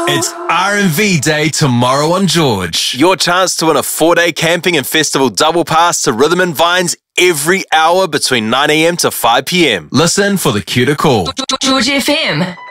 It's R&V Day tomorrow on George. Your chance to win a 4-day camping and festival double pass to Rhythm and Vines every hour between 9 a.m. to 5 p.m. Listen for the cue to call. George FM.